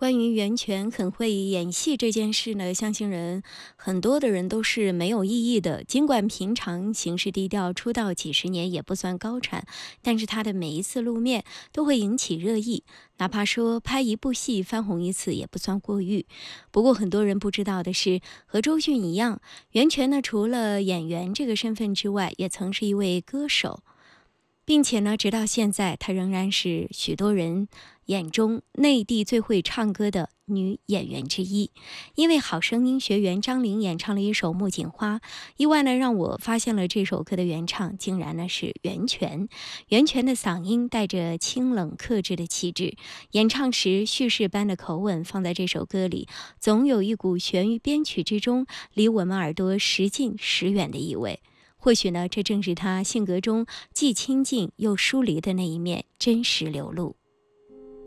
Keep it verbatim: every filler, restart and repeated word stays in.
关于袁泉很会演戏这件事呢，相信人很多的人都是没有异议的。尽管平常行事低调，出道几十年也不算高产，但是他的每一次露面都会引起热议，哪怕说拍一部戏翻红一次也不算过誉。不过很多人不知道的是，和周迅一样，袁泉呢除了演员这个身份之外，也曾是一位歌手。并且呢，直到现在，她仍然是许多人眼中内地最会唱歌的女演员之一。因为好声音学员张玲演唱了一首《木槿花》，意外呢让我发现了这首歌的原唱竟然呢是袁泉。袁泉的嗓音带着清冷克制的气质，演唱时叙事般的口吻放在这首歌里，总有一股悬于编曲之中，离我们耳朵时近时远的意味。或许呢，这正是他性格中既亲近又疏离的那一面真实流露。